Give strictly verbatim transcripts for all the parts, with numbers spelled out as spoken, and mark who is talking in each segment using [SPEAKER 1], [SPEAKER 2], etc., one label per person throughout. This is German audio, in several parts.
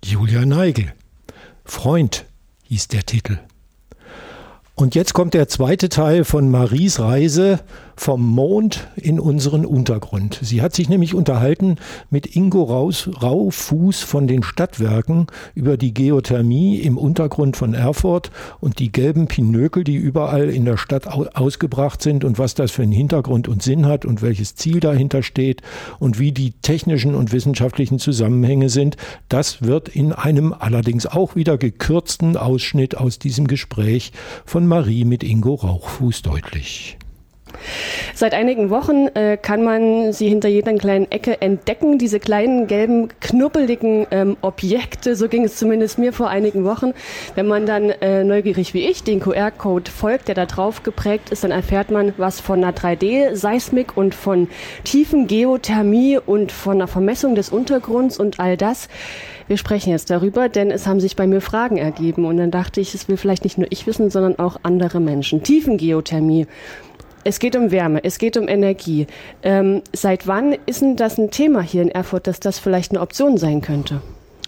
[SPEAKER 1] Julia Neigel. Freund hieß der Titel. Und jetzt kommt der zweite Teil von Maries Reise vom Mond in unseren Untergrund. Sie hat sich nämlich unterhalten mit Ingo Raus, Raufuß von den Stadtwerken über die Geothermie im Untergrund von Erfurt und die gelben Pinökel, die überall in der Stadt ausgebracht sind und was das für einen Hintergrund und Sinn hat und welches Ziel dahinter steht und wie die technischen und wissenschaftlichen Zusammenhänge sind. Das wird in einem allerdings auch wieder gekürzten Ausschnitt aus diesem Gespräch von Marie mit Ingo Rauchfuß deutlich.
[SPEAKER 2] Seit einigen Wochen äh, kann man sie hinter jeder kleinen Ecke entdecken, diese kleinen gelben, knubbeligen ähm, Objekte, so ging es zumindest mir vor einigen Wochen. Wenn man dann äh, neugierig wie ich den Q R-Code folgt, der da drauf geprägt ist, dann erfährt man was von einer drei D-Seismik und von Tiefengeothermie und von einer Vermessung des Untergrunds und all das. Wir sprechen jetzt darüber, denn es haben sich bei mir Fragen ergeben und dann dachte ich, es will vielleicht nicht nur ich wissen, sondern auch andere Menschen. Tiefengeothermie. Es geht um Wärme, es geht um Energie. Ähm, seit wann ist denn das ein Thema hier in Erfurt, dass das vielleicht eine Option sein könnte?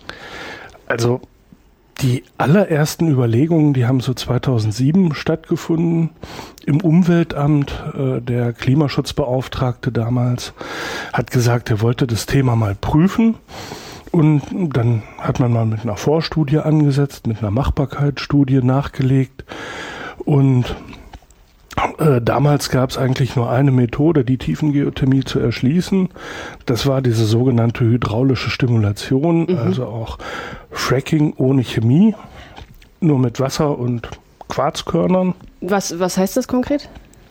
[SPEAKER 3] Also die allerersten Überlegungen, die haben so zweitausendsieben stattgefunden. Im Umweltamt, äh, der Klimaschutzbeauftragte damals, hat gesagt, er wollte das Thema mal prüfen. Und dann hat man mal mit einer Vorstudie angesetzt, mit einer Machbarkeitsstudie nachgelegt. Und Äh, damals gab es eigentlich nur eine Methode, die Tiefengeothermie zu erschließen. Das war diese sogenannte hydraulische Stimulation, mhm. also auch Fracking ohne Chemie, nur mit Wasser und Quarzkörnern.
[SPEAKER 2] Was, was heißt das konkret?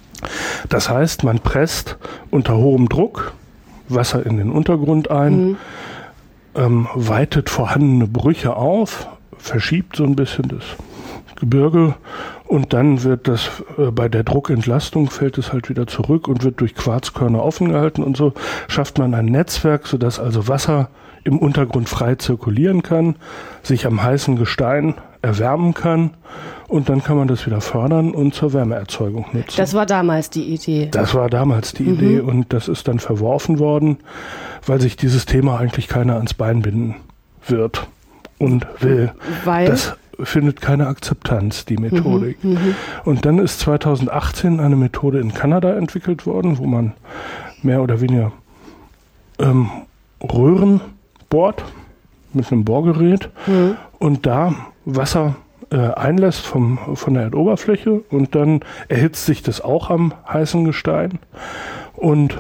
[SPEAKER 3] Das heißt, man presst unter hohem Druck Wasser in den Untergrund ein, mhm. ähm, weitet vorhandene Brüche auf, verschiebt so ein bisschen das Gebirge und dann wird das äh, bei der Druckentlastung fällt es halt wieder zurück und wird durch Quarzkörner offen gehalten und so schafft man ein Netzwerk, sodass also Wasser im Untergrund frei zirkulieren kann, sich am heißen Gestein erwärmen kann und dann kann man das wieder fördern und zur Wärmeerzeugung nutzen.
[SPEAKER 2] Das war damals die Idee.
[SPEAKER 3] Das war damals die mhm. Idee und das ist dann verworfen worden, weil sich dieses Thema eigentlich keiner ans Bein binden wird und will.
[SPEAKER 2] Weil?
[SPEAKER 3] Das findet keine Akzeptanz, die Methodik.
[SPEAKER 2] Mhm, mhm.
[SPEAKER 3] Und dann ist zweitausendachtzehn eine Methode in Kanada entwickelt worden, wo man mehr oder weniger ähm, Röhren bohrt mit einem Bohrgerät mhm. und da Wasser äh, einlässt vom, von der Erdoberfläche und dann erhitzt sich das auch am heißen Gestein und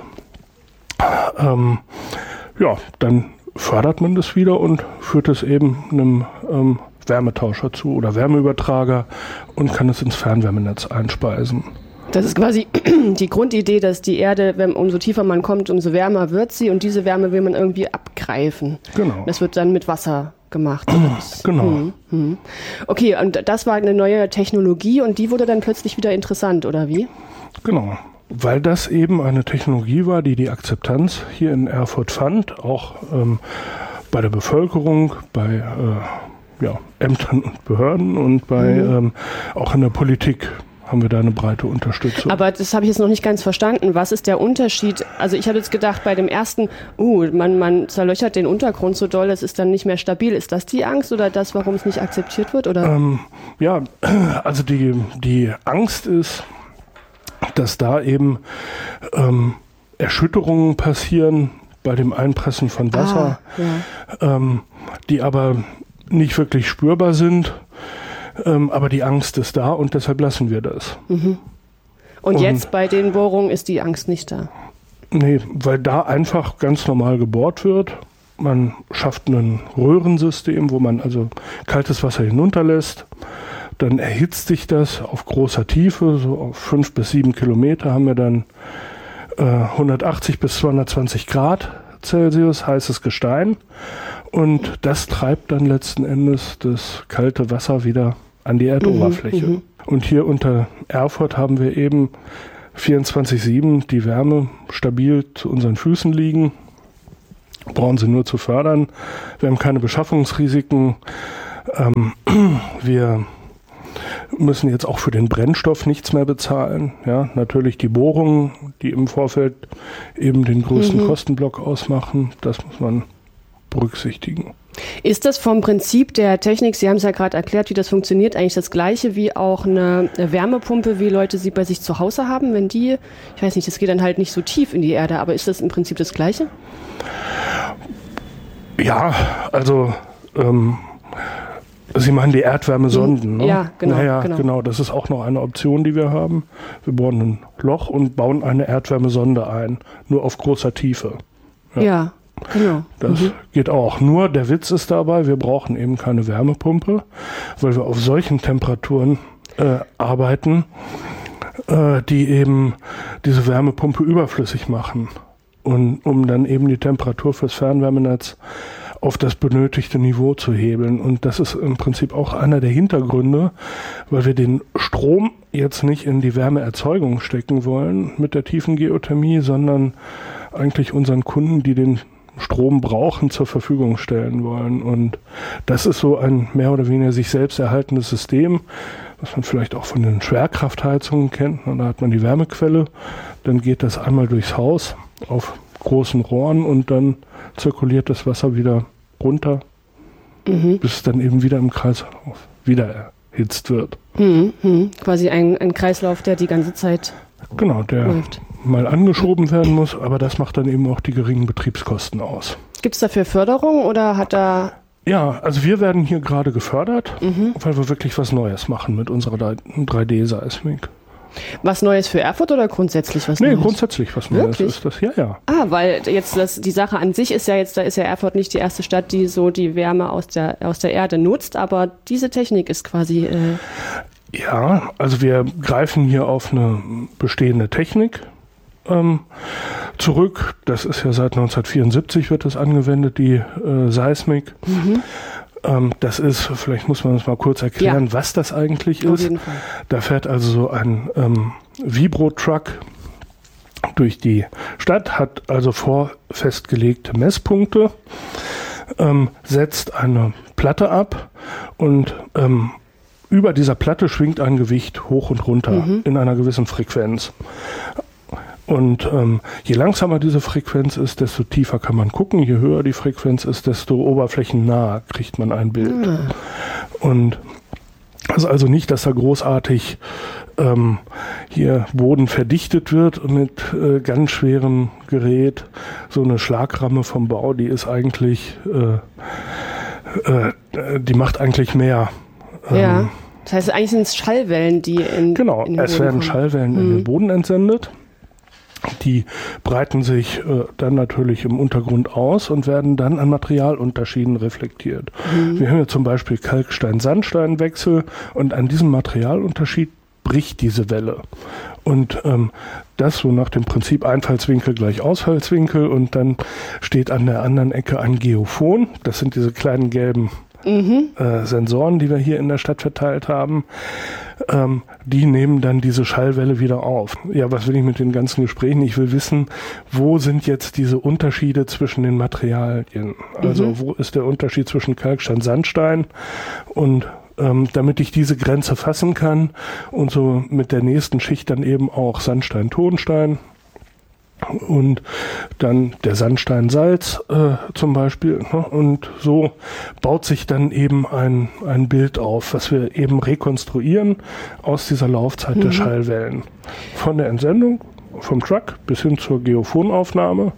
[SPEAKER 3] ähm, ja, dann fördert man das wieder und führt es eben einem ähm, Wärmetauscher zu oder Wärmeübertrager und kann es ins Fernwärmenetz einspeisen.
[SPEAKER 2] Das ist quasi die Grundidee, dass die Erde, wenn, umso tiefer man kommt, umso wärmer wird sie und diese Wärme will man irgendwie abgreifen.
[SPEAKER 3] Genau.
[SPEAKER 2] Das wird dann mit Wasser gemacht.
[SPEAKER 3] Genau.
[SPEAKER 2] Hm, hm. Okay, und das war eine neue Technologie und die wurde dann plötzlich wieder interessant, oder wie?
[SPEAKER 3] Genau. Weil das eben eine Technologie war, die die Akzeptanz hier in Erfurt fand, auch ähm, bei der Bevölkerung, bei äh, ja, Ämtern und Behörden und bei mhm. ähm, auch in der Politik haben wir da eine breite Unterstützung.
[SPEAKER 2] Aber das habe ich jetzt noch nicht ganz verstanden. Was ist der Unterschied? Also ich habe jetzt gedacht, bei dem ersten, uh, man, man zerlöchert den Untergrund so doll, es ist dann nicht mehr stabil. Ist das die Angst oder das, warum es nicht akzeptiert wird? Oder?
[SPEAKER 3] Ähm, ja, also die, die Angst ist, dass da eben ähm, Erschütterungen passieren bei dem Einpressen von Wasser,
[SPEAKER 2] ah, ja.
[SPEAKER 3] ähm, die aber nicht wirklich spürbar sind, ähm, aber die Angst ist da und deshalb lassen wir das.
[SPEAKER 2] Mhm. Und, und jetzt bei den Bohrungen ist die Angst nicht da?
[SPEAKER 3] Nee, weil da einfach ganz normal gebohrt wird. Man schafft ein Röhrensystem, wo man also kaltes Wasser hinunterlässt. Dann erhitzt sich das auf großer Tiefe, so auf fünf bis sieben Kilometer haben wir dann äh, hundertachtzig bis zweihundertzwanzig Grad Celsius, heißes Gestein. Und das treibt dann letzten Endes das kalte Wasser wieder an die Erdoberfläche. Mhm, und hier unter Erfurt haben wir eben vierundzwanzig sieben die Wärme stabil zu unseren Füßen liegen. Brauchen sie nur zu fördern. Wir haben keine Beschaffungsrisiken. Ähm, wir müssen jetzt auch für den Brennstoff nichts mehr bezahlen. Ja, natürlich die Bohrungen, die im Vorfeld eben den größten mhm. Kostenblock ausmachen. Das muss man berücksichtigen.
[SPEAKER 2] Ist das vom Prinzip der Technik, Sie haben es ja gerade erklärt, wie das funktioniert, eigentlich das Gleiche wie auch eine Wärmepumpe, wie Leute sie bei sich zu Hause haben, wenn die, ich weiß nicht, das geht dann halt nicht so tief in die Erde, aber ist das im Prinzip das Gleiche?
[SPEAKER 3] Ja, also ähm, Sie meinen die Erdwärmesonden, ne?
[SPEAKER 2] Ja, genau,
[SPEAKER 3] naja,
[SPEAKER 2] genau.
[SPEAKER 3] genau. Das ist auch noch eine Option, die wir haben. Wir bohren ein Loch und bauen eine Erdwärmesonde ein, nur auf großer Tiefe.
[SPEAKER 2] Ja, ja genau.
[SPEAKER 3] Das mhm. geht auch. Nur der Witz ist dabei, wir brauchen eben keine Wärmepumpe, weil wir auf solchen Temperaturen äh, arbeiten, äh, die eben diese Wärmepumpe überflüssig machen. Und um dann eben die Temperatur fürs Fernwärmenetz auf das benötigte Niveau zu hebeln. Und das ist im Prinzip auch einer der Hintergründe, weil wir den Strom jetzt nicht in die Wärmeerzeugung stecken wollen mit der tiefen Geothermie, sondern eigentlich unseren Kunden, die den Strom brauchen, zur Verfügung stellen wollen. Und das ist so ein mehr oder weniger sich selbst erhaltendes System, was man vielleicht auch von den Schwerkraftheizungen kennt. Und da hat man die Wärmequelle, dann geht das einmal durchs Haus auf großen Rohren und dann zirkuliert das Wasser wieder runter, mhm. bis es dann eben wieder im Kreislauf wieder erhitzt wird.
[SPEAKER 2] Mhm, mhm. Quasi ein, ein Kreislauf, der die ganze Zeit
[SPEAKER 3] Genau, der
[SPEAKER 2] läuft.
[SPEAKER 3] Mal angeschoben werden muss, aber das macht dann eben auch die geringen Betriebskosten aus.
[SPEAKER 2] Gibt es dafür Förderung oder hat da...
[SPEAKER 3] Ja, also wir werden hier gerade gefördert,
[SPEAKER 2] mhm.
[SPEAKER 3] weil wir wirklich was Neues machen mit unserer drei D-Seismik.
[SPEAKER 2] Was Neues für Erfurt oder grundsätzlich was
[SPEAKER 3] nee,
[SPEAKER 2] Neues?
[SPEAKER 3] Nee, grundsätzlich was Neues
[SPEAKER 2] Wirklich?
[SPEAKER 3] ist das, ja, ja.
[SPEAKER 2] Ah, weil jetzt das, die Sache an sich ist ja jetzt, da ist ja Erfurt nicht die erste Stadt, die so die Wärme aus der, aus der Erde nutzt, aber diese Technik ist quasi... Äh
[SPEAKER 3] ja, also wir greifen hier auf eine bestehende Technik ähm, zurück. Das ist ja seit neunzehnhundertvierundsiebzig wird das angewendet, die äh, Seismik. Mhm. Ähm, das ist, vielleicht muss man uns mal kurz erklären, ja. was das eigentlich ist.
[SPEAKER 2] Auf jeden Fall.
[SPEAKER 3] Da fährt also so ein ähm, Vibro-Truck durch die Stadt, hat also vorfestgelegte Messpunkte, ähm, setzt eine Platte ab und ähm, über dieser Platte schwingt ein Gewicht hoch und runter mhm. in einer gewissen Frequenz. Und ähm, je langsamer diese Frequenz ist, desto tiefer kann man gucken. Je höher die Frequenz ist, desto oberflächennah kriegt man ein Bild. Mhm. Und also, also nicht, dass da großartig ähm, hier Boden verdichtet wird und mit äh, ganz schwerem Gerät. So eine Schlagramme vom Bau, die ist eigentlich, äh, äh, die macht eigentlich mehr.
[SPEAKER 2] Ja, ähm, das heißt eigentlich sind es Schallwellen, die in,
[SPEAKER 3] genau,
[SPEAKER 2] in den
[SPEAKER 3] es
[SPEAKER 2] Boden
[SPEAKER 3] werden
[SPEAKER 2] kommen.
[SPEAKER 3] Schallwellen mhm. in den Boden entsendet. Die breiten sich äh, dann natürlich im Untergrund aus und werden dann an Materialunterschieden reflektiert. Mhm. Wir haben ja zum Beispiel Kalkstein-Sandstein-Wechsel und an diesem Materialunterschied bricht diese Welle. Und ähm, das so nach dem Prinzip Einfallswinkel gleich Ausfallswinkel und dann steht an der anderen Ecke ein Geophon. Das sind diese kleinen gelben Mhm. Äh, Sensoren, die wir hier in der Stadt verteilt haben, ähm, die nehmen dann diese Schallwelle wieder auf. Ja, was will ich mit den ganzen Gesprächen? Ich will wissen, wo sind jetzt diese Unterschiede zwischen den Materialien? Also mhm. wo ist der Unterschied zwischen Kalkstein, Sandstein und ähm, damit ich diese Grenze fassen kann und so mit der nächsten Schicht dann eben auch Sandstein, Tonstein und dann der Sandstein-Salz äh, zum Beispiel. Ne? Und so baut sich dann eben ein, ein Bild auf, was wir eben rekonstruieren aus dieser Laufzeit mhm. der Schallwellen. Von der Entsendung vom Truck bis hin zur Geophonaufnahme.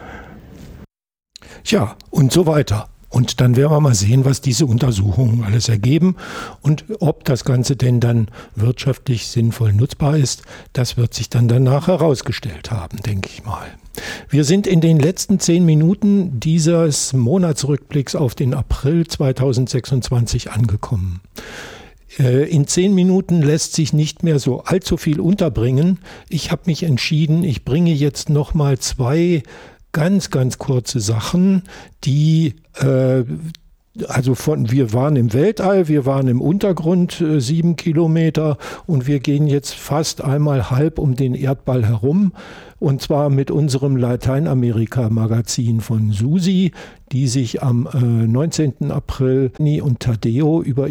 [SPEAKER 1] Ja, und so weiter. Und dann werden wir mal sehen, was diese Untersuchungen alles ergeben und ob das Ganze denn dann wirtschaftlich sinnvoll nutzbar ist. Das wird sich dann danach herausgestellt haben, denke ich mal. Wir sind in den letzten zehn Minuten dieses Monatsrückblicks auf den April zweitausendsechsundzwanzig angekommen. In zehn Minuten lässt sich nicht mehr so allzu viel unterbringen. Ich habe mich entschieden, ich bringe jetzt noch mal zwei ganz, ganz kurze Sachen, die, äh, also von, wir waren im Weltall, wir waren im Untergrund äh, sieben Kilometer und wir gehen jetzt fast einmal halb um den Erdball herum und zwar mit unserem Lateinamerika-Magazin von Susi, die sich am äh, neunzehnten April Ni und Tadeo über